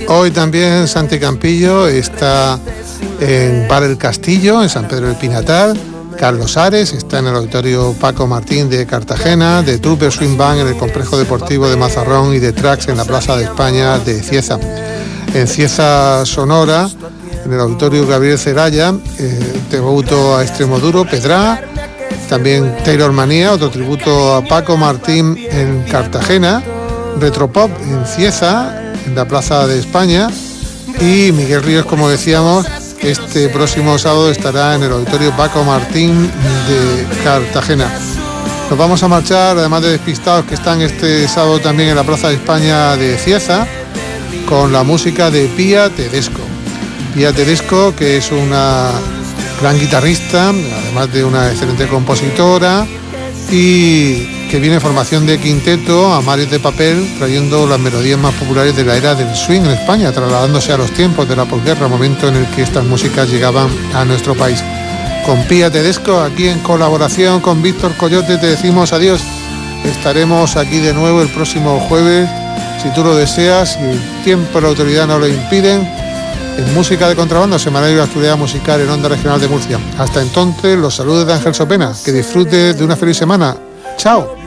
Hoy también Santi Campillo está en Bar El Castillo, en San Pedro del Pinatar. Carlos Ares está en el Auditorio Paco Martín de Cartagena, de Trooper Swing Band en el Complejo Deportivo de Mazarrón y de Trax en la Plaza de España de Cieza. En Cieza, Sonora, en el Auditorio Gabriel Celaya, tributo a Extremoduro, Pedrá. También Taylor Manía, otro tributo a Paco Martín en Cartagena. Retropop en Cieza, en la Plaza de España. Y Miguel Ríos, como decíamos, este próximo sábado estará en el Auditorio Paco Martín de Cartagena. Nos vamos a marchar, además de Despistados, que están este sábado también en la Plaza de España de Cieza, con la música de Pía Tedesco. Pía Tedesco, que es una gran guitarrista, además de una excelente compositora, y que viene en formación de quinteto a Mares de Papel, trayendo las melodías más populares de la era del swing en España, trasladándose a los tiempos de la posguerra, momento en el que estas músicas llegaban a nuestro país. Con Pía Tedesco, aquí en colaboración con Víctor Coyote, te decimos adiós. Estaremos aquí de nuevo el próximo jueves, si tú lo deseas, y el tiempo y la autoridad no lo impiden, en Música de Contrabando, semanario de actualidad musical en Onda Regional de Murcia. Hasta entonces, los saludos de Ángel Sopena. Que disfrutes de una feliz semana. ¡Chao!